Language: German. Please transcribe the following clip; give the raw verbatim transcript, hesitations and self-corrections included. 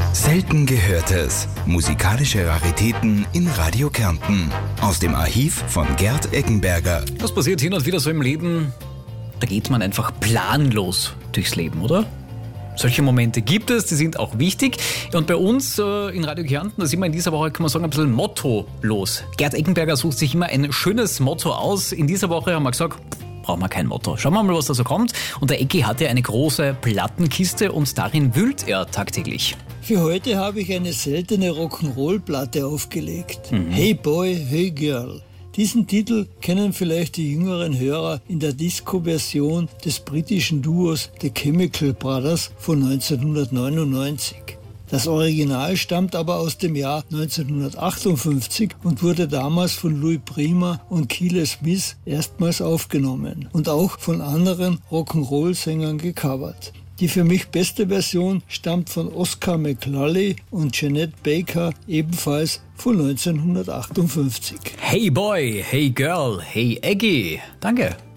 Selten Gehörtes. Musikalische Raritäten in Radio Kärnten. Aus dem Archiv von Gerd Eggenberger. Was passiert hin und wieder so im Leben? Da geht man einfach planlos durchs Leben, oder? Solche Momente gibt es, die sind auch wichtig. Und bei uns äh, in Radio Kärnten, da sind wir in dieser Woche, kann man sagen, ein bisschen mottolos. Gerd Eggenberger sucht sich immer ein schönes Motto aus. In dieser Woche haben wir gesagt, brauchen wir kein Motto. Schauen wir mal, was da so kommt. Und der Eggi hat ja eine große Plattenkiste und darin wühlt er tagtäglich. Für heute habe ich eine seltene Rock'n'Roll-Platte aufgelegt. Mhm. Hey Boy, Hey Girl. Diesen Titel kennen vielleicht die jüngeren Hörer in der Disco-Version des britischen Duos The Chemical Brothers von neunzehnhundertneunundneunzig. Das Original stammt aber aus dem Jahr neunzehnhundertachtundfünfzig und wurde damals von Louis Prima und Keely Smith erstmals aufgenommen und auch von anderen Rock'n'Roll-Sängern gecovert. Die für mich beste Version stammt von Oscar McLally und Jeanette Baker, ebenfalls von neunzehnhundertachtundfünfzig. Hey Boy, Hey Girl, Hey Eggy. Danke.